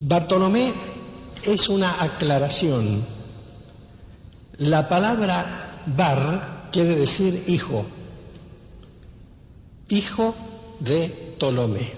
Bartolomé es una aclaración. La palabra Bar quiere decir hijo, hijo de Ptolomé.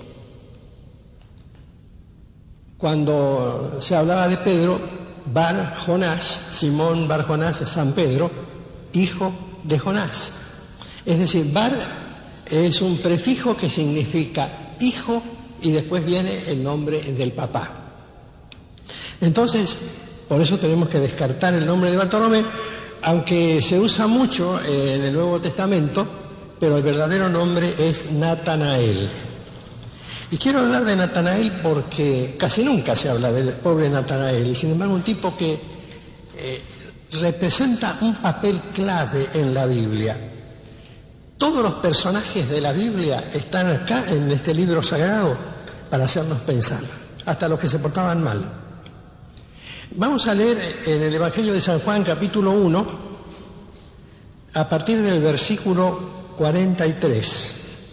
Cuando se hablaba de Pedro, Bar Jonás, Simón Bar Jonás, San Pedro, hijo de Jonás. Es decir, Bar es un prefijo que significa hijo y después viene el nombre del papá. Entonces, por eso tenemos que descartar el nombre de Bartolomé, aunque se usa mucho en el Nuevo Testamento, pero el verdadero nombre es Natanael. Y quiero hablar de Natanael porque casi nunca se habla del pobre Natanael, y sin embargo un tipo que representa un papel clave en la Biblia. Todos los personajes de la Biblia están acá en este libro sagrado para hacernos pensar, hasta los que se portaban mal. Vamos a leer en el Evangelio de San Juan, capítulo 1, a partir del versículo 43.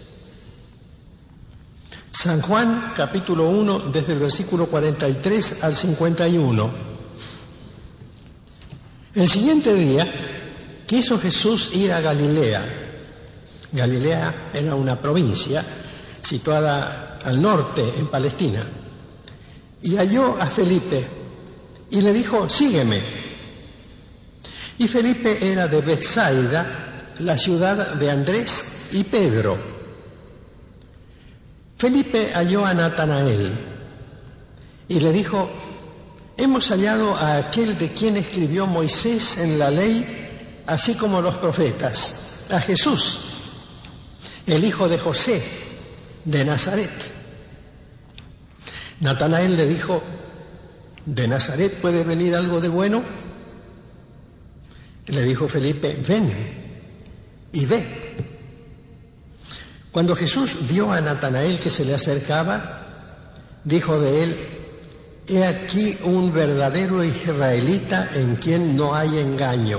San Juan, capítulo 1, desde el versículo 43 al 51. El siguiente día quiso Jesús ir a Galilea. Galilea era una provincia situada al norte, en Palestina. Y halló a Felipe y le dijo, sígueme. Y Felipe era de Betsaida, la ciudad de Andrés y Pedro. Felipe halló a Natanael y le dijo, hemos hallado a aquel de quien escribió Moisés en la ley, así como los profetas, a Jesús, el hijo de José, de Nazaret. Natanael le dijo, ¿de Nazaret puede venir algo de bueno? Le dijo Felipe, ven y ve. Cuando Jesús vio a Natanael que se le acercaba, dijo de él, he aquí un verdadero israelita en quien no hay engaño.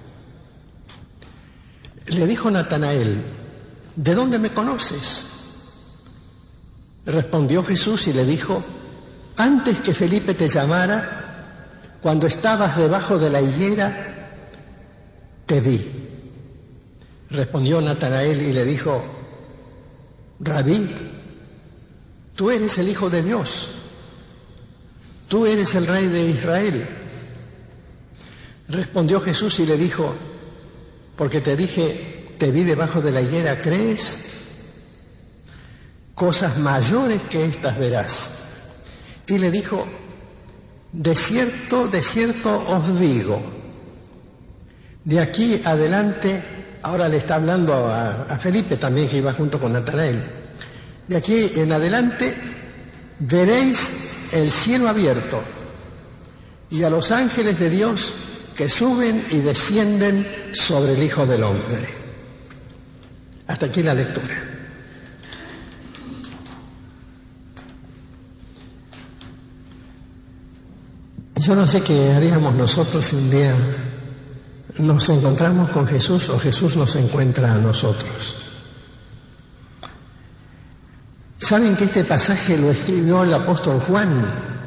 Le dijo Natanael, ¿de dónde me conoces? Respondió Jesús y le dijo, antes que Felipe te llamara, cuando estabas debajo de la higuera, te vi. Respondió Natanael y le dijo, Rabí, tú eres el Hijo de Dios, tú eres el Rey de Israel. Respondió Jesús y le dijo, porque te dije, te vi debajo de la higuera, ¿crees? Cosas mayores que estas verás. Y le dijo, de cierto os digo, de aquí adelante, ahora le está hablando a Felipe también, que iba junto con Natanael, de aquí en adelante veréis el cielo abierto y a los ángeles de Dios que suben y descienden sobre el Hijo del Hombre. Hasta aquí la lectura. Yo no sé qué haríamos nosotros si un día nos encontramos con Jesús o Jesús nos encuentra a nosotros. ¿Saben que este pasaje lo escribió el apóstol Juan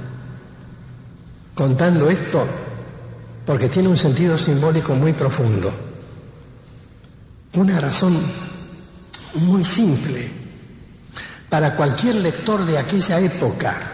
contando esto? Porque tiene un sentido simbólico muy profundo. Una razón muy simple para cualquier lector de aquella época.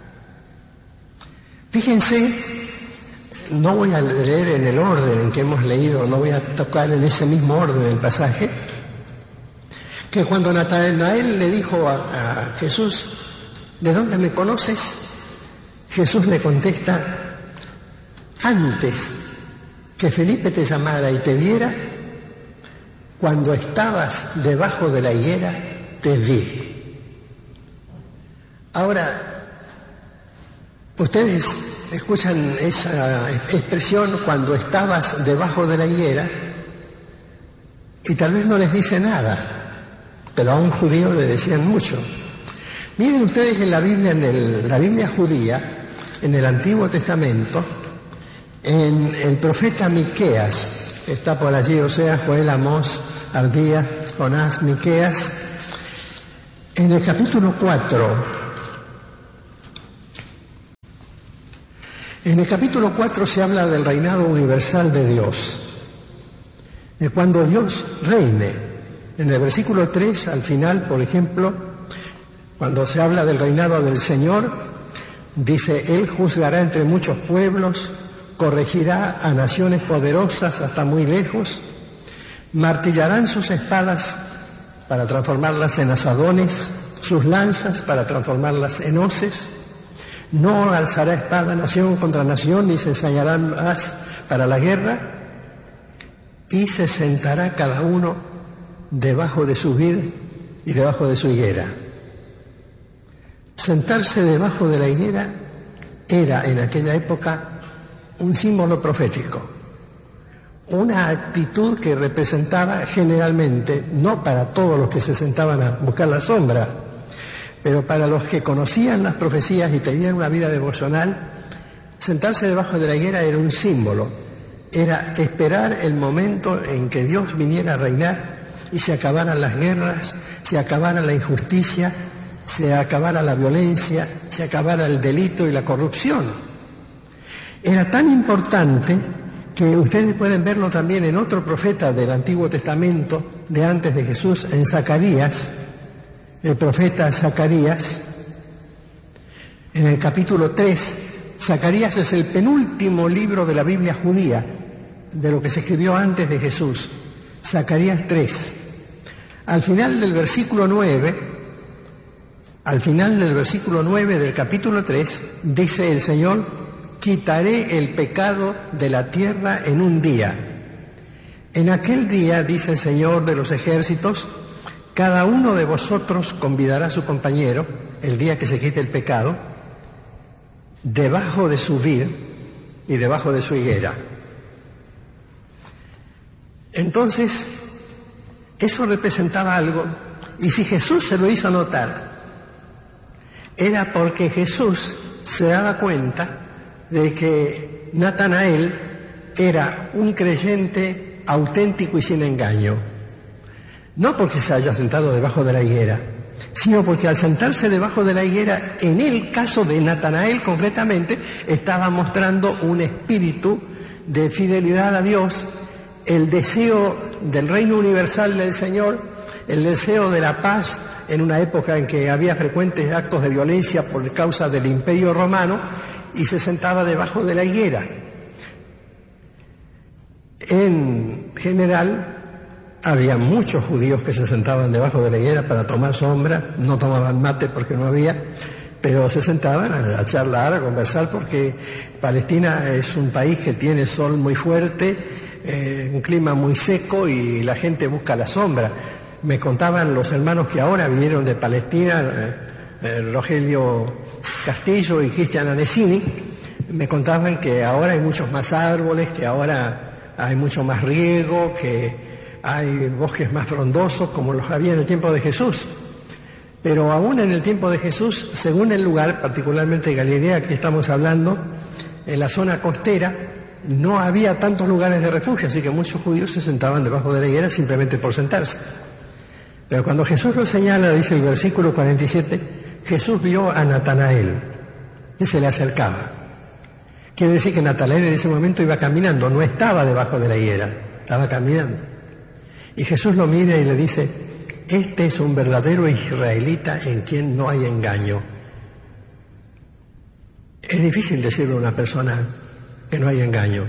Fíjense, no voy a leer en el orden en que hemos leído, no voy a tocar en ese mismo orden el pasaje, que cuando Natanael le dijo a Jesús, ¿de dónde me conoces? Jesús le contesta, antes que Felipe te llamara y te viera, cuando estabas debajo de la higuera, te vi. Ahora, ustedes escuchan esa expresión, cuando estabas debajo de la higuera, y tal vez no les dice nada, pero a un judío le decían mucho. Miren ustedes en la Biblia, la Biblia judía, en el Antiguo Testamento, en el profeta Miqueas, está por allí, Oseas, Joel, Amós, Abdías, Jonás, Miqueas, en el capítulo 4, En el capítulo 4 se habla del reinado universal de Dios, de cuando Dios reine. En el versículo 3, al final, por ejemplo, cuando se habla del reinado del Señor, dice: Él juzgará entre muchos pueblos, corregirá a naciones poderosas hasta muy lejos, martillarán sus espadas para transformarlas en asadones, sus lanzas para transformarlas en hoces. No alzará espada nación contra nación, ni se ensañarán más para la guerra, y se sentará cada uno debajo de su vid y debajo de su higuera. Sentarse debajo de la higuera era en aquella época un símbolo profético, una actitud que representaba generalmente, no para todos los que se sentaban a buscar la sombra, pero para los que conocían las profecías y tenían una vida devocional, sentarse debajo de la higuera era un símbolo, era esperar el momento en que Dios viniera a reinar y se acabaran las guerras, se acabara la injusticia, se acabara la violencia, se acabara el delito y la corrupción. Era tan importante que ustedes pueden verlo también en otro profeta del Antiguo Testamento, de antes de Jesús, en Zacarías. El profeta Zacarías, en el capítulo 3, Zacarías es el penúltimo libro de la Biblia judía, de lo que se escribió antes de Jesús. Zacarías 3. Al final del versículo 9 del capítulo 3, dice el Señor: quitaré el pecado de la tierra en un día. En aquel día, dice el Señor de los ejércitos, cada uno de vosotros convidará a su compañero, el día que se quite el pecado, debajo de su vid y debajo de su higuera. Entonces, eso representaba algo, y si Jesús se lo hizo notar, era porque Jesús se daba cuenta de que Natanael era un creyente auténtico y sin engaño. No porque se haya sentado debajo de la higuera, sino porque al sentarse debajo de la higuera, en el caso de Natanael concretamente, estaba mostrando un espíritu de fidelidad a Dios, el deseo del reino universal del Señor, el deseo de la paz en una época en que había frecuentes actos de violencia por causa del Imperio Romano, y se sentaba debajo de la higuera. En general, había muchos judíos que se sentaban debajo de la higuera para tomar sombra, no tomaban mate porque no había, pero se sentaban a charlar, a conversar, porque Palestina es un país que tiene sol muy fuerte, un clima muy seco, y la gente busca la sombra. Me contaban los hermanos que ahora vinieron de Palestina, Rogelio Castillo y Cristian Anesini, me contaban que ahora hay muchos más árboles, que ahora hay mucho más riego, que hay bosques más frondosos como los había en el tiempo de Jesús. Pero aún en el tiempo de Jesús, según el lugar, particularmente Galilea, que estamos hablando, en la zona costera, no había tantos lugares de refugio, así que muchos judíos se sentaban debajo de la higuera simplemente por sentarse. Pero cuando Jesús lo señala, dice el versículo 47, Jesús vio a Natanael, que se le acercaba. Quiere decir que Natanael en ese momento iba caminando, no estaba debajo de la higuera, estaba caminando. Y Jesús lo mira y le dice: este es un verdadero israelita en quien no hay engaño. Es difícil decirle a una persona que no hay engaño.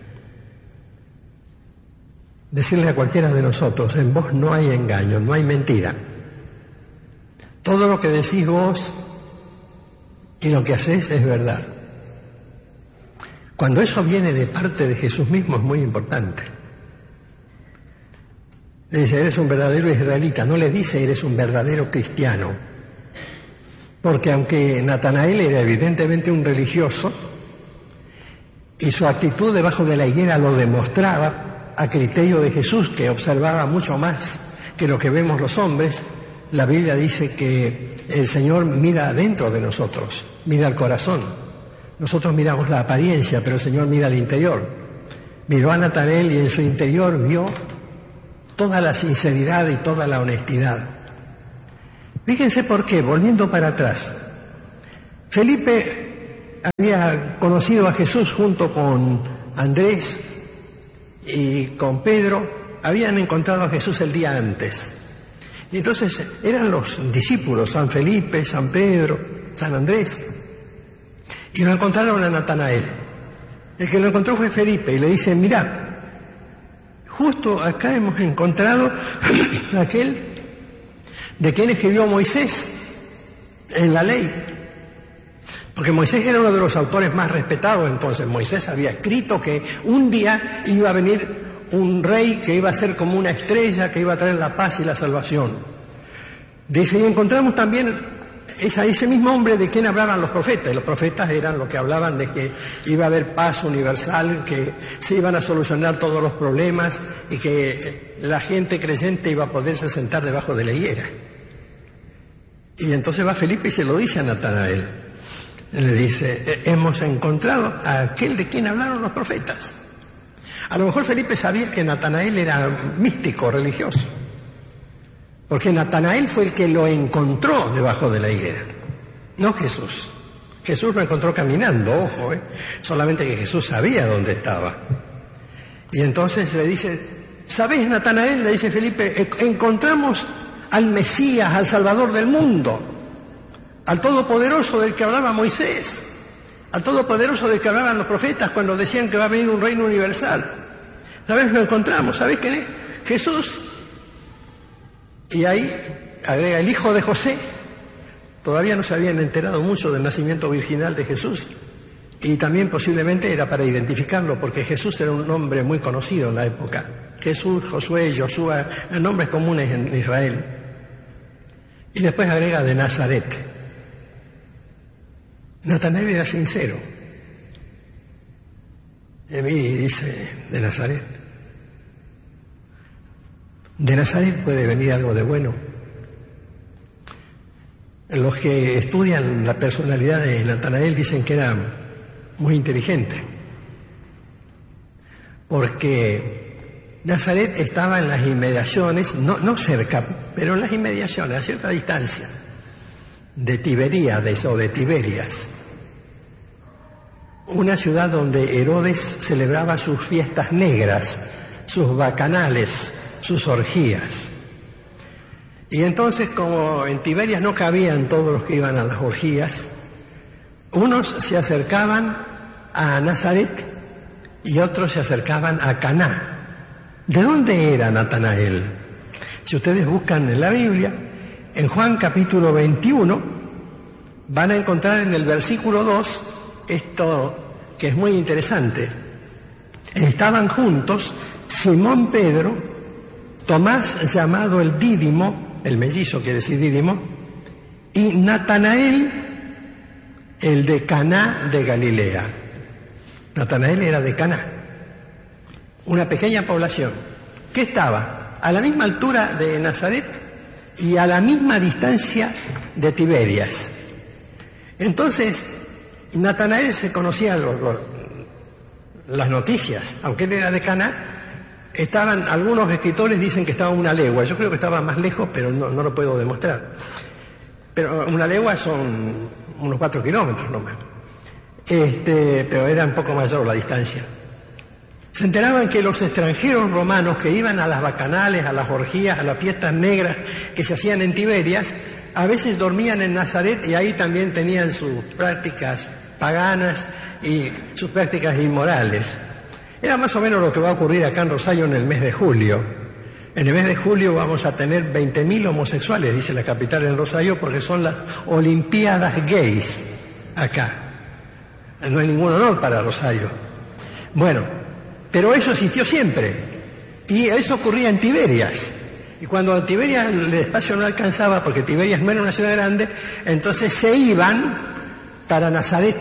Decirle a cualquiera de nosotros: en vos no hay engaño, no hay mentira. Todo lo que decís vos y lo que hacés es verdad. Cuando eso viene de parte de Jesús mismo es muy importante. Le dice: eres un verdadero israelita, no le dice eres un verdadero cristiano. Porque aunque Natanael era evidentemente un religioso, y su actitud debajo de la higuera lo demostraba a criterio de Jesús, que observaba mucho más que lo que vemos los hombres, la Biblia dice que el Señor mira dentro de nosotros, mira al corazón. Nosotros miramos la apariencia, pero el Señor mira al interior. Miró a Natanael y en su interior vio toda la sinceridad y toda la honestidad. Fíjense por qué, volviendo para atrás. Felipe había conocido a Jesús junto con Andrés y con Pedro, habían encontrado a Jesús el día antes. Y entonces eran los discípulos, San Felipe, San Pedro, San Andrés, y lo encontraron a Natanael. El que lo encontró fue Felipe y le dice: mirá, justo acá hemos encontrado aquel de quien escribió Moisés en la ley. Porque Moisés era uno de los autores más respetados entonces. Moisés había escrito que un día iba a venir un rey que iba a ser como una estrella, que iba a traer la paz y la salvación. Dice, y encontramos también ese mismo hombre de quien hablaban los profetas. Y los profetas eran los que hablaban de que iba a haber paz universal, que se iban a solucionar todos los problemas y que la gente creyente iba a poderse sentar debajo de la higuera. Y entonces va Felipe y se lo dice a Natanael. Le dice, hemos encontrado a aquel de quien hablaron los profetas. A lo mejor Felipe sabía que Natanael era místico, religioso, porque Natanael fue el que lo encontró debajo de la higuera, no Jesús. Jesús lo encontró caminando, ojo, solamente que Jesús sabía dónde estaba. Y entonces le dice, ¿sabés, Natanael? Le dice Felipe, encontramos al Mesías, al Salvador del mundo, al Todopoderoso del que hablaba Moisés, al Todopoderoso del que hablaban los profetas cuando decían que va a venir un reino universal. ¿Sabes? Lo encontramos. ¿Sabés quién es? Jesús. Y ahí agrega el hijo de José. Todavía no se habían enterado mucho del nacimiento virginal de Jesús. Y también posiblemente era para identificarlo, porque Jesús era un nombre muy conocido en la época. Jesús, Josué, Josué, nombres comunes en Israel. Y después agrega de Nazaret. Natanael era sincero. Y dice, de Nazaret. De Nazaret puede venir algo de bueno. Los que estudian la personalidad de Natanael dicen que era muy inteligente, porque Nazaret estaba en las inmediaciones, no cerca, pero en las inmediaciones, a cierta distancia, de Tiberíades o de Tiberias, una ciudad donde Herodes celebraba sus fiestas negras, sus bacanales, sus orgías. Y entonces, como en Tiberias no cabían todos los que iban a las orgías, unos se acercaban a Nazaret y otros se acercaban a Caná. ¿De dónde era Natanael? Si ustedes buscan en la Biblia, en Juan capítulo 21, van a encontrar en el versículo 2 esto que es muy interesante. Estaban juntos Simón Pedro, Tomás llamado el Dídimo, el mellizo quiere decir Dídimo, y Natanael, el de Caná de Galilea. Natanael era de Caná, una pequeña población que estaba a la misma altura de Nazaret y a la misma distancia de Tiberias. Entonces, Natanael se conocía las noticias, aunque él era de Caná. Algunos escritores dicen que estaba a una legua. Yo creo que estaba más lejos, pero no lo puedo demostrar. Pero una legua son unos 4 kilómetros nomás. Pero era un poco mayor la distancia. Se enteraban que los extranjeros romanos que iban a las bacanales, a las orgías, a las fiestas negras que se hacían en Tiberias, a veces dormían en Nazaret y ahí también tenían sus prácticas paganas y sus prácticas inmorales. Era más o menos lo que va a ocurrir acá en Rosario en el mes de julio. En el mes de julio vamos a tener 20.000 homosexuales, dice la capital en Rosario, porque son las Olimpiadas Gays acá. No hay ningún honor para Rosario. Bueno, pero eso existió siempre. Y eso ocurría en Tiberias. Y cuando a Tiberias el espacio no alcanzaba, porque Tiberias no era una ciudad grande, entonces se iban para Nazaret.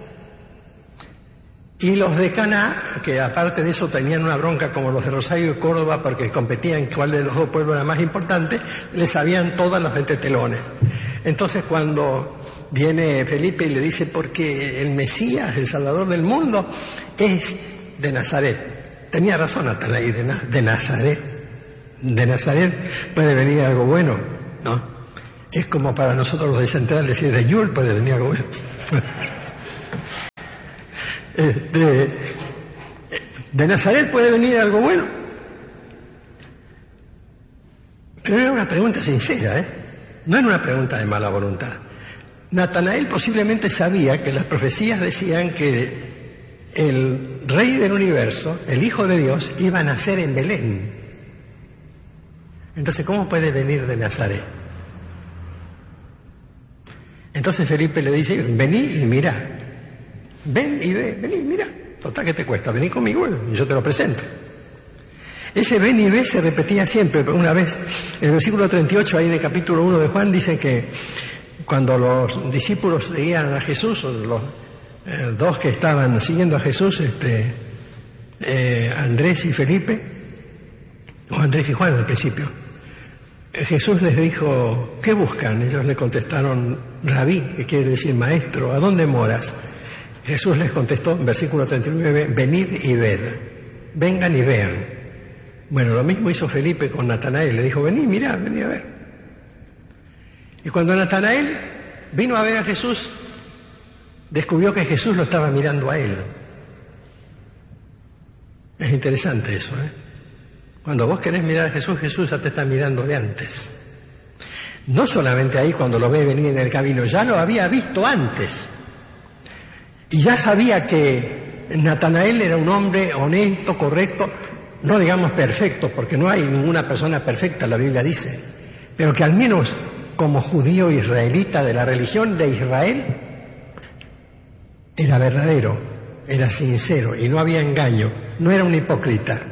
Y los de Caná, que aparte de eso tenían una bronca como los de Rosario y Córdoba, porque competían cuál de los dos pueblos era más importante, les sabían todas los entretelones. Entonces cuando viene Felipe y le dice, porque el Mesías, el Salvador del mundo, es de Nazaret. Tenía razón Natanael, de Nazaret. De Nazaret puede venir algo bueno, ¿no? Es como para nosotros los de Central decir, de Yul puede venir algo bueno. De Nazaret puede venir algo bueno. Pero era una pregunta sincera, ¿eh? No era una pregunta de mala voluntad. Natanael posiblemente sabía que las profecías decían que el rey del universo, el Hijo de Dios, iba a nacer en Belén. Entonces, ¿cómo puede venir de Nazaret? Entonces Felipe le dice, vení y mirá. Ven y ve, vení, mirá. Total, ¿qué te cuesta? Vení conmigo y yo te lo presento. Ese ven y ve se repetía siempre. Una vez, en el versículo 38, ahí en el capítulo 1 de Juan, dice que cuando los discípulos seguían a Jesús, o los dos que estaban siguiendo a Jesús, Andrés y Felipe, o Andrés y Juan al principio, Jesús les dijo, ¿qué buscan? Ellos le contestaron, Rabí, que quiere decir maestro, ¿a dónde moras? Jesús les contestó, en versículo 39, venid y ved, vengan y vean. Bueno, lo mismo hizo Felipe con Natanael, le dijo, vení, mirá, vení a ver. Y cuando Natanael vino a ver a Jesús, descubrió que Jesús lo estaba mirando a él. Es interesante eso, ¿eh? Cuando vos querés mirar a Jesús, Jesús ya te está mirando de antes. No solamente ahí cuando lo ve venir en el camino, ya lo había visto antes. Y ya sabía que Natanael era un hombre honesto, correcto, no digamos perfecto, porque no hay ninguna persona perfecta, la Biblia dice, pero que al menos como judío israelita de la religión de Israel, era verdadero, era sincero y no había engaño, no era un hipócrita.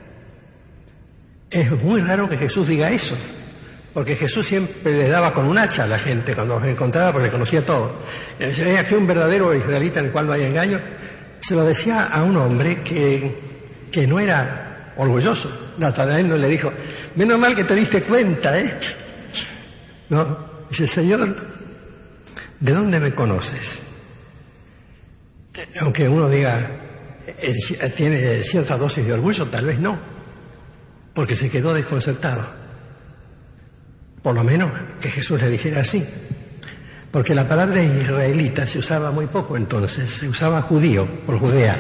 Es muy raro que Jesús diga eso, porque Jesús siempre le daba con un hacha a la gente cuando los encontraba, porque conocía todo. Hay aquí un verdadero israelita en el cual no hay engaño. Se lo decía a un hombre que no era orgulloso. Natanael no le dijo, menos mal que te diste cuenta, ¿eh? No, dice, Señor, ¿de dónde me conoces? Aunque uno diga, tiene cierta dosis de orgullo, tal vez no, porque se quedó desconcertado. Por lo menos que Jesús le dijera así, porque la palabra israelita se usaba muy poco entonces, se usaba judío, por judear.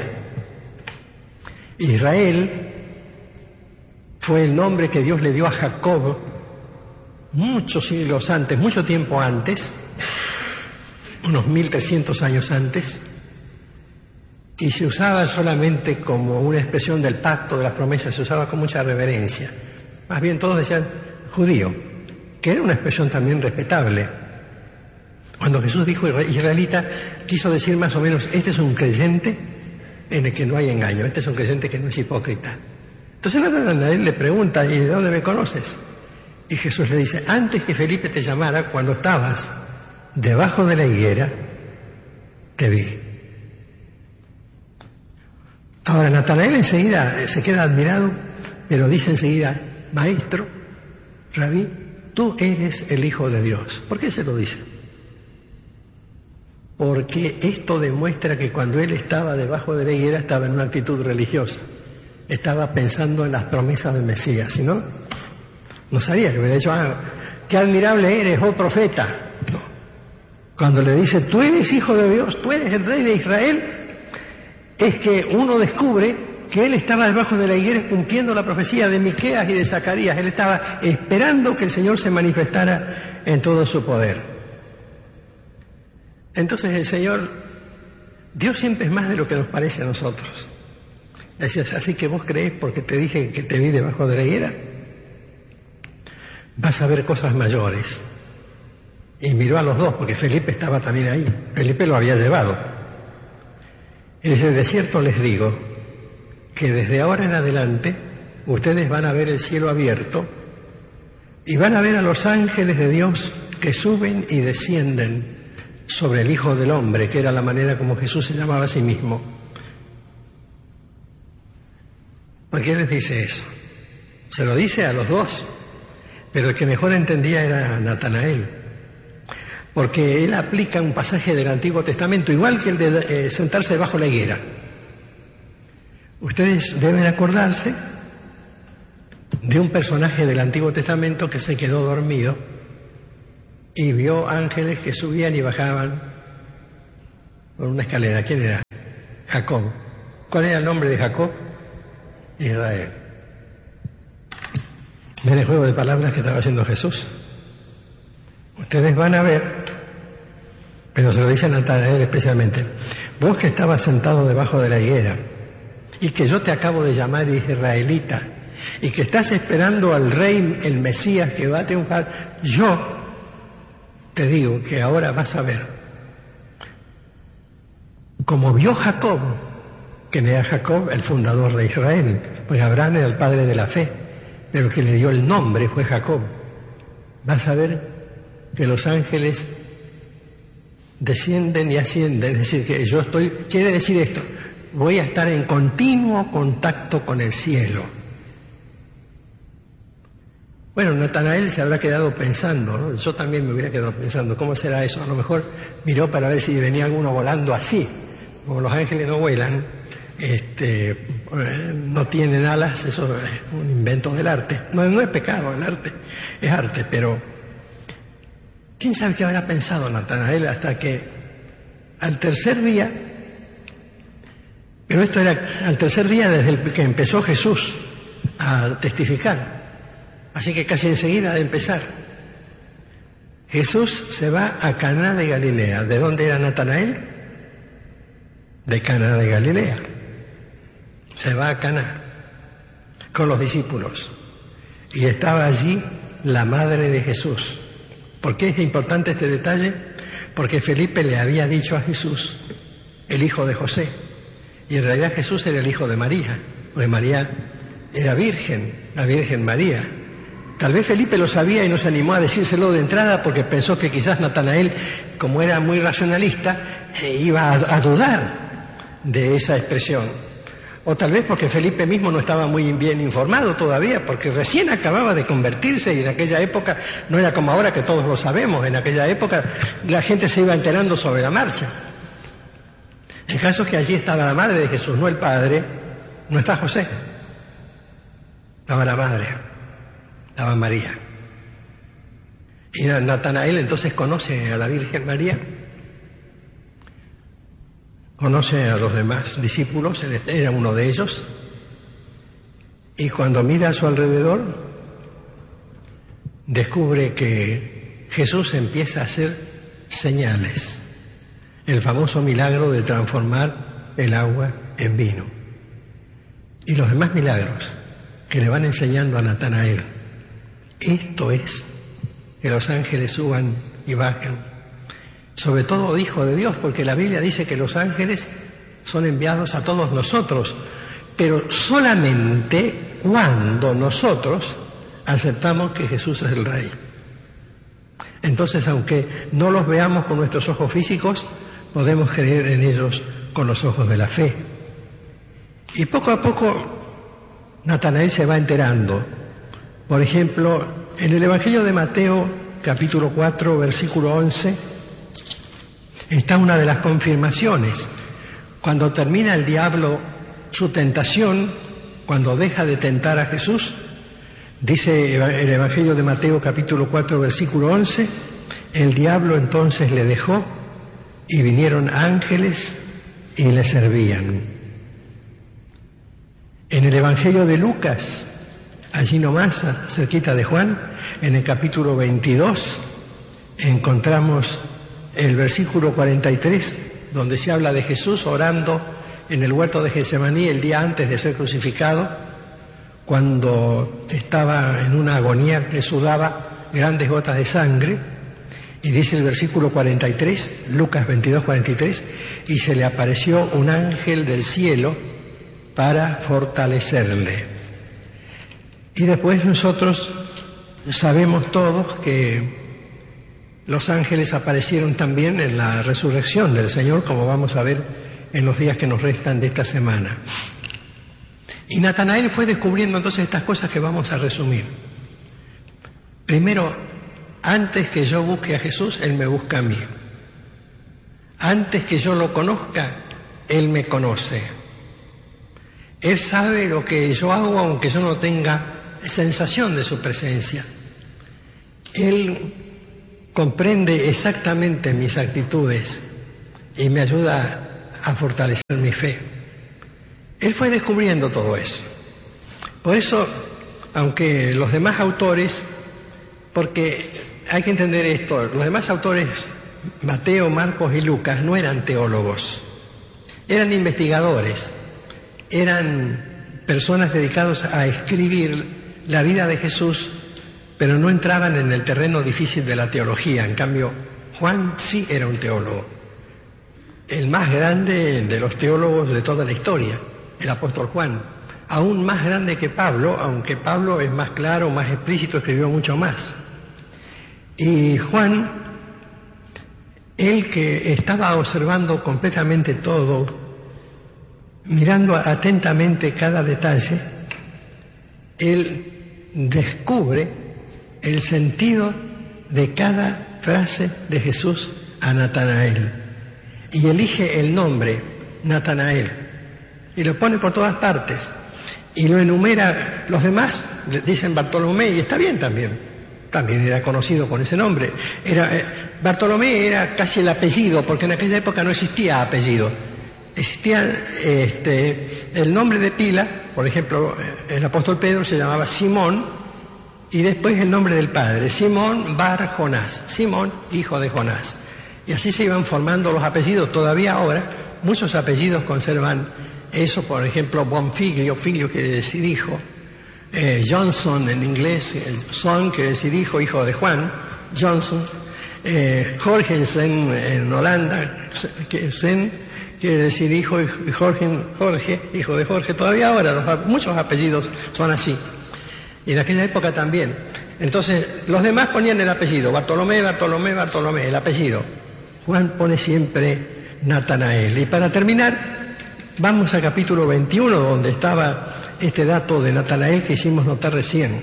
Israel fue el nombre que Dios le dio a Jacob muchos siglos antes, mucho tiempo antes, unos 1300 años antes, y se usaba solamente como una expresión del pacto, de las promesas, se usaba con mucha reverencia. Más bien todos decían judío, que era una expresión también respetable. Cuando Jesús dijo israelita, quiso decir más o menos, este es un creyente en el que no hay engaño, este es un creyente que no es hipócrita. Entonces Natanael le pregunta, ¿y de dónde me conoces? Y Jesús le dice, antes que Felipe te llamara, cuando estabas debajo de la higuera, te vi. Ahora Natanael enseguida se queda admirado, pero dice enseguida, maestro, Rabí, tú eres el Hijo de Dios. ¿Por qué se lo dice? Porque esto demuestra que cuando él estaba debajo de la higuera estaba en una actitud religiosa, estaba pensando en las promesas del Mesías, ¿sí no? No sabía que hubiera dicho, qué admirable eres, oh profeta. No. Cuando le dice, tú eres Hijo de Dios, tú eres el Rey de Israel, es que uno descubre que él estaba debajo de la higuera cumpliendo la profecía de Miqueas y de Zacarías. Él estaba esperando que el Señor se manifestara en todo su poder. Entonces el Señor, Dios siempre es más de lo que nos parece a nosotros. Decías, así que vos creés porque te dije que te vi debajo de la higuera, vas a ver cosas mayores. Y miró a los dos, porque Felipe estaba también ahí. Felipe lo había llevado. Y dice, de cierto les digo que desde ahora en adelante ustedes van a ver el cielo abierto y van a ver a los ángeles de Dios que suben y descienden sobre el Hijo del Hombre, que era la manera como Jesús se llamaba a sí mismo. ¿Por qué les dice eso? Se lo dice a los dos, pero el que mejor entendía era Natanael, porque él aplica un pasaje del Antiguo Testamento, igual que el de sentarse bajo la higuera. Ustedes deben acordarse de un personaje del Antiguo Testamento que se quedó dormido y vio ángeles que subían y bajaban por una escalera. ¿Quién era? Jacob. ¿Cuál era el nombre de Jacob? Israel. ¿Ven el juego de palabras que estaba haciendo Jesús? Ustedes van a ver, pero se lo dice Natanael especialmente, vos que estabas sentado debajo de la higuera y que yo te acabo de llamar israelita y que estás esperando al rey, el Mesías que va a triunfar, yo te digo que ahora vas a ver, como vio Jacob, que era Jacob el fundador de Israel, pues Abraham era el padre de la fe, pero que le dio el nombre fue Jacob. Vas a ver que los ángeles descienden y ascienden, es decir, que yo estoy, quiere decir esto, voy a estar en continuo contacto con el cielo. Bueno, Natanael se habrá quedado pensando, ¿no? Yo también me hubiera quedado pensando, ¿cómo será eso? A lo mejor miró para ver si venía alguno volando así, como los ángeles no vuelan, no tienen alas, eso es un invento del arte. No es pecado el arte, es arte, pero ¿quién sabe qué habrá pensado Natanael hasta que al tercer día, pero esto era al tercer día desde el que empezó Jesús a testificar, así que casi enseguida de empezar, Jesús se va a Caná de Galilea. ¿De dónde era Natanael? De Caná de Galilea. Se va a Caná con los discípulos y estaba allí la madre de Jesús. ¿Por qué es importante este detalle? Porque Felipe le había dicho a Jesús, el hijo de José, y en realidad Jesús era el hijo de María, porque María era virgen, la Virgen María. Tal vez Felipe lo sabía y no se animó a decírselo de entrada porque pensó que quizás Natanael, como era muy racionalista, iba a dudar de esa expresión. O tal vez porque Felipe mismo no estaba muy bien informado todavía, porque recién acababa de convertirse y en aquella época no era como ahora que todos lo sabemos, en aquella época la gente se iba enterando sobre la marcha. El caso es que allí estaba la madre de Jesús, no el padre, no está José, estaba la madre, estaba María. Y Natanael entonces conoce a la Virgen María, conoce a los demás discípulos, él era uno de ellos, y cuando mira a su alrededor, descubre que Jesús empieza a hacer señales, el famoso milagro de transformar el agua en vino, y los demás milagros que le van enseñando a Natanael. Esto es que los ángeles suban y bajen, sobre todo Hijo de Dios, porque la Biblia dice que los ángeles son enviados a todos nosotros, pero solamente cuando nosotros aceptamos que Jesús es el Rey. Entonces, aunque no los veamos con nuestros ojos físicos, podemos creer en ellos con los ojos de la fe. Y poco a poco Natanael se va enterando. Por ejemplo, en el Evangelio de Mateo, capítulo 4, versículo 11, está una de las confirmaciones. Cuando termina el diablo su tentación, cuando deja de tentar a Jesús, dice el Evangelio de Mateo capítulo 4 versículo 11, el diablo entonces le dejó y vinieron ángeles y le servían. En el Evangelio de Lucas, allí nomás, cerquita de Juan, en el capítulo 22, encontramos el versículo 43, donde se habla de Jesús orando en el huerto de Getsemaní el día antes de ser crucificado, cuando estaba en una agonía que sudaba grandes gotas de sangre, y dice el versículo 43, Lucas 22, 43, y se le apareció un ángel del cielo para fortalecerle. Y después nosotros sabemos todos que los ángeles aparecieron también en la resurrección del Señor, como vamos a ver en los días que nos restan de esta semana. Y Natanael fue descubriendo entonces estas cosas que vamos a resumir. Primero, antes que yo busque a Jesús, Él me busca a mí. Antes que yo lo conozca, Él me conoce. Él sabe lo que yo hago, aunque yo no tenga sensación de su presencia. Él comprende exactamente mis actitudes y me ayuda a fortalecer mi fe. Él fue descubriendo todo eso. Por eso, aunque los demás autores, porque hay que entender esto, los demás autores, Mateo, Marcos y Lucas, no eran teólogos, eran investigadores, eran personas dedicadas a escribir la vida de Jesús, pero no entraban en el terreno difícil de la teología. En cambio, Juan sí era un teólogo, el más grande de los teólogos de toda la historia, el apóstol Juan, aún más grande que Pablo, aunque Pablo es más claro, más explícito, escribió mucho más. Y Juan, él que estaba observando completamente todo, mirando atentamente cada detalle, él descubre el sentido de cada frase de Jesús a Natanael y elige el nombre Natanael y lo pone por todas partes y lo enumera. Los demás le dicen Bartolomé, y está bien también era conocido con ese nombre. Bartolomé era casi el apellido, porque en aquella época no existía apellido. Existía el nombre de pila. Por ejemplo, el apóstol Pedro se llamaba Simón, y después el nombre del padre, Simón Bar Jonás, Simón, hijo de Jonás. Y así se iban formando los apellidos. Todavía ahora muchos apellidos conservan eso. Por ejemplo, Bonfiglio, figlio quiere decir hijo. Johnson en inglés, son quiere decir hijo de Juan, Johnson. Jorgensen en Holanda, Sen quiere decir hijo, y Jorge, hijo de Jorge. Todavía ahora muchos apellidos son así. Y en aquella época también. Entonces, los demás ponían el apellido, Bartolomé, el apellido. Juan pone siempre Natanael. Y para terminar, vamos al capítulo 21, donde estaba este dato de Natanael que hicimos notar recién,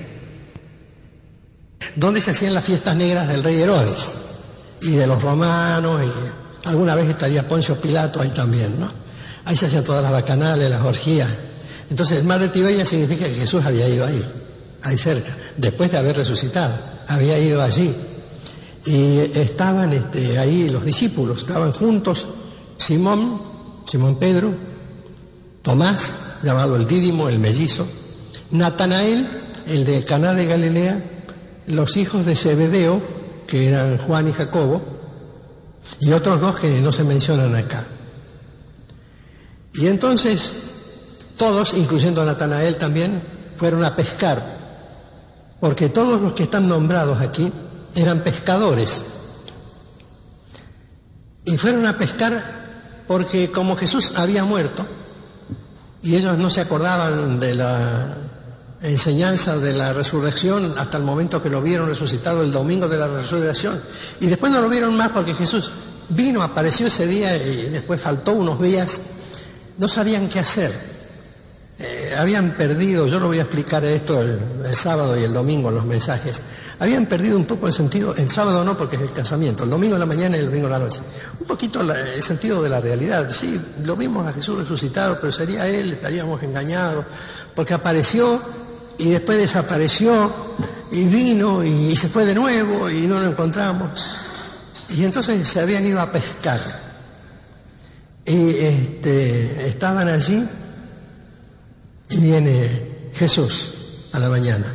donde se hacían las fiestas negras del rey Herodes y de los romanos, y alguna vez estaría Poncio Pilato ahí también, ¿no? Ahí se hacían todas las bacanales, las orgías. Entonces el mar de Tiberia significa que Jesús había ido ahí cerca, después de haber resucitado, había ido allí. Y estaban ahí los discípulos, estaban juntos Simón Pedro, Tomás, llamado el Dídimo, el mellizo, Natanael, el de Caná de Galilea, los hijos de Zebedeo, que eran Juan y Jacobo, y otros dos que no se mencionan acá. Y entonces todos, incluyendo a Natanael también, fueron a pescar, porque todos los que están nombrados aquí eran pescadores. Y fueron a pescar porque como Jesús había muerto, y ellos no se acordaban de la enseñanza de la resurrección hasta el momento que lo vieron resucitado el domingo de la resurrección, y después no lo vieron más porque Jesús vino, apareció ese día y después faltó unos días, no sabían qué hacer. Habían perdido, yo lo voy a explicar esto el sábado y el domingo en los mensajes, habían perdido un poco el sentido, el sábado no porque es el casamiento, el domingo en la mañana y el domingo en la noche, un poquito el sentido de la realidad. Sí, lo vimos a Jesús resucitado, pero sería Él, estaríamos engañados, porque apareció y después desapareció y vino y se fue de nuevo y no lo encontramos. Y entonces se habían ido a pescar y estaban allí. Y viene Jesús a la mañana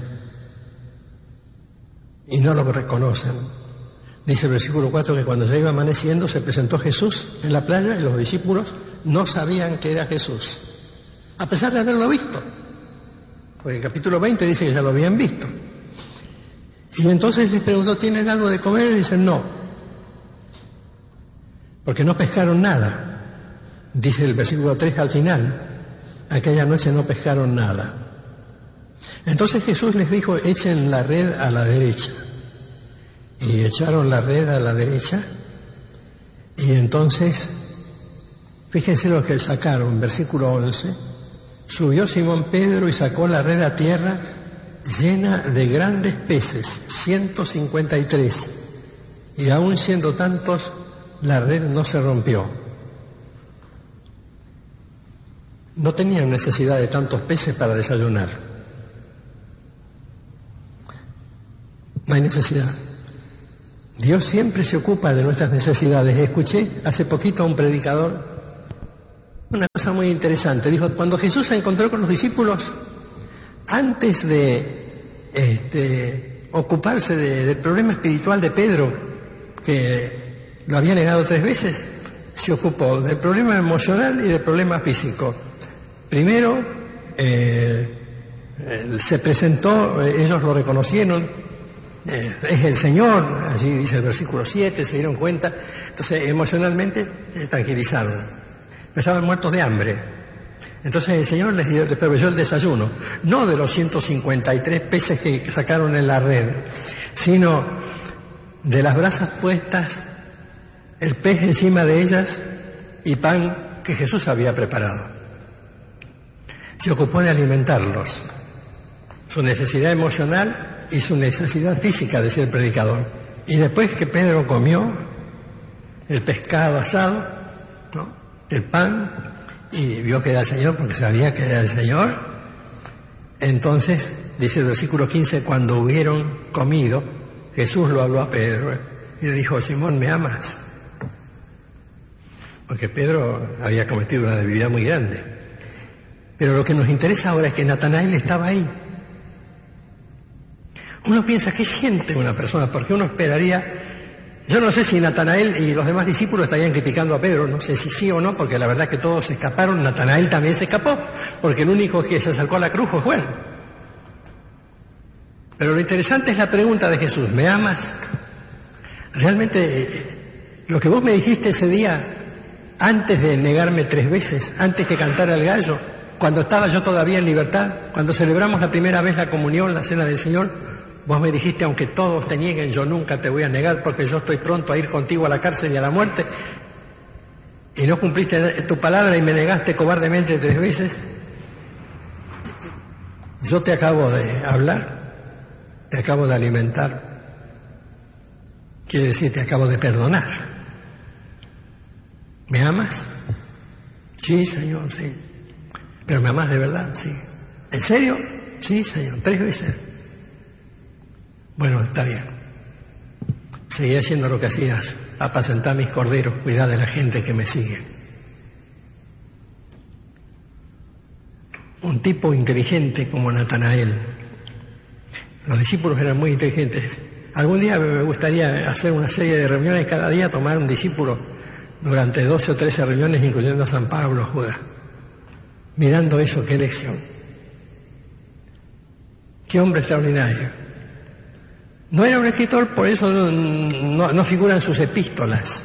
y no lo reconocen. Dice el versículo 4 que cuando ya iba amaneciendo se presentó Jesús en la playa y los discípulos no sabían que era Jesús, a pesar de haberlo visto, porque el capítulo 20 dice que ya lo habían visto. Y entonces les preguntó, ¿tienen algo de comer? Y dicen no, porque no pescaron nada. Dice el versículo 3 al final, aquella noche no pescaron nada. Entonces Jesús les dijo, echen la red a la derecha. Y echaron la red a la derecha. Y entonces, fíjense lo que sacaron, versículo 11. Subió Simón Pedro y sacó la red a tierra llena de grandes peces, 153. Y aún siendo tantos, la red no se rompió. No tenían necesidad de tantos peces para desayunar. No hay necesidad. Dios siempre se ocupa de nuestras necesidades. Escuché hace poquito a un predicador una cosa muy interesante. Dijo, cuando Jesús se encontró con los discípulos, antes de ocuparse del problema espiritual de Pedro, que lo había negado 3 veces, se ocupó del problema emocional y del problema físico. Primero, se presentó, ellos lo reconocieron, es el Señor, así dice el versículo 7, se dieron cuenta, entonces emocionalmente se tranquilizaron, estaban muertos de hambre. Entonces el Señor les proveyó el desayuno, no de los 153 peces que sacaron en la red, sino de las brasas puestas, el pez encima de ellas y pan que Jesús había preparado. Se ocupó de alimentarlos, su necesidad emocional y su necesidad física de ser predicador. Y después que Pedro comió el pescado asado, ¿no?, el pan, y vio que era el Señor, porque sabía que era el Señor, entonces, dice el versículo 15, cuando hubieron comido, Jesús lo habló a Pedro y le dijo, Simón, ¿me amas? Porque Pedro había cometido una debilidad muy grande. Pero lo que nos interesa ahora es que Natanael estaba ahí. Uno piensa, ¿qué siente una persona? Porque uno esperaría, yo no sé si Natanael y los demás discípulos estarían criticando a Pedro, no sé si sí o no, porque la verdad es que todos se escaparon, Natanael también se escapó, porque el único que se acercó a la cruz fue Juan. Pero lo interesante es la pregunta de Jesús, ¿me amas? Realmente, lo que vos me dijiste ese día, antes de negarme 3 veces, antes que cantara el gallo, cuando estaba yo todavía en libertad, cuando celebramos la primera vez la comunión, la cena del Señor, vos me dijiste, aunque todos te nieguen, yo nunca te voy a negar porque yo estoy pronto a ir contigo a la cárcel y a la muerte. Y no cumpliste tu palabra y me negaste cobardemente 3 veces. Yo te acabo de hablar, te acabo de alimentar. Quiere decir, te acabo de perdonar. ¿Me amas? Sí, Señor, sí. ¿Pero me amas de verdad? Sí. ¿En serio? Sí, Señor, 3 veces. Bueno, está bien. Seguí haciendo lo que hacías, apacentar mis corderos, cuidar de la gente que me sigue. Un tipo inteligente como Natanael. Los discípulos eran muy inteligentes. Algún día me gustaría hacer una serie de reuniones cada día, tomar un discípulo durante 12 o 13 reuniones, incluyendo a San Pablo, Judas. Mirando eso, qué lección. Qué hombre extraordinario. No era un escritor, por eso no figura en sus epístolas.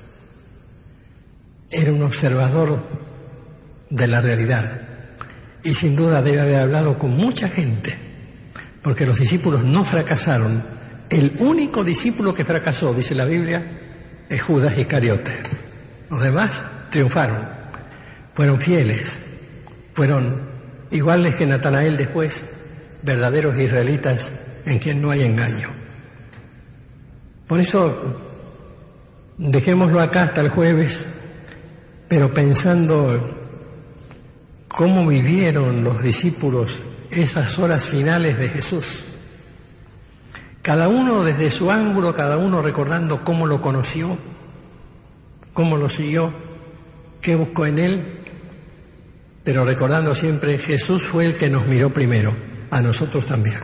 Era un observador de la realidad. Y sin duda debe haber hablado con mucha gente, porque los discípulos no fracasaron. El único discípulo que fracasó, dice la Biblia, es Judas Iscariote. Los demás triunfaron, fueron fieles, fueron iguales que Natanael después, verdaderos israelitas en quien no hay engaño. Por eso, dejémoslo acá hasta el jueves, pero pensando cómo vivieron los discípulos esas horas finales de Jesús. Cada uno desde su ángulo, cada uno recordando cómo lo conoció, cómo lo siguió, qué buscó en él, pero recordando siempre, Jesús fue el que nos miró primero, a nosotros también.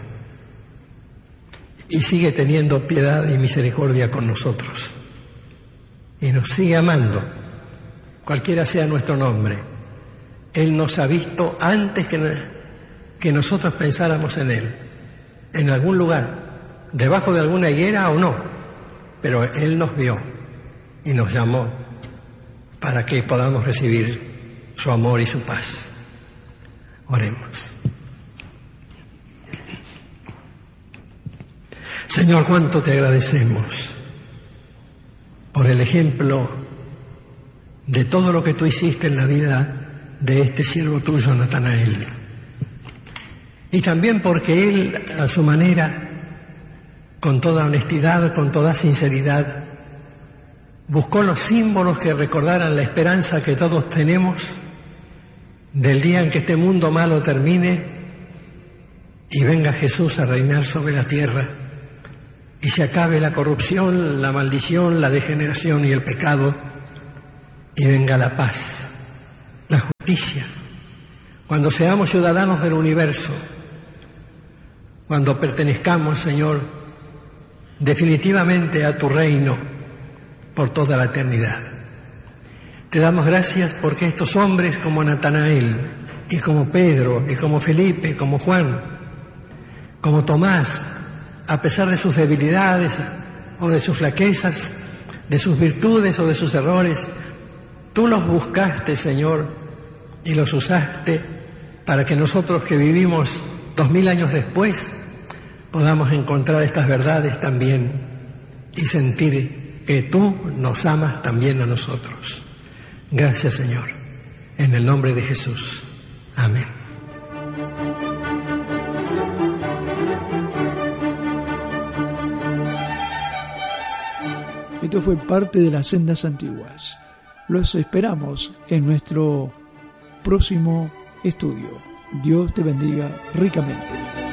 Y sigue teniendo piedad y misericordia con nosotros. Y nos sigue amando, cualquiera sea nuestro nombre. Él nos ha visto antes que nosotros pensáramos en Él, en algún lugar, debajo de alguna higuera o no, pero Él nos vio y nos llamó para que podamos recibir su amor y su paz. Oremos. Señor, cuánto te agradecemos por el ejemplo de todo lo que tú hiciste en la vida de este siervo tuyo, Natanael. Y también porque él, a su manera, con toda honestidad, con toda sinceridad, buscó los símbolos que recordaran la esperanza que todos tenemos del día en que este mundo malo termine y venga Jesús a reinar sobre la tierra y se acabe la corrupción, la maldición, la degeneración y el pecado y venga la paz justicia, cuando seamos ciudadanos del universo, cuando pertenezcamos, Señor, definitivamente a tu reino por toda la eternidad. Te damos gracias porque estos hombres como Natanael y como Pedro y como Felipe, como Juan, como Tomás, a pesar de sus debilidades o de sus flaquezas, de sus virtudes o de sus errores, tú los buscaste, Señor, y los usaste para que nosotros que vivimos 2000 años después podamos encontrar estas verdades también y sentir que tú nos amas también a nosotros. Gracias, Señor. En el nombre de Jesús. Amén. Esto fue parte de las Sendas Antiguas. Los esperamos en nuestro próximo estudio. Dios te bendiga ricamente.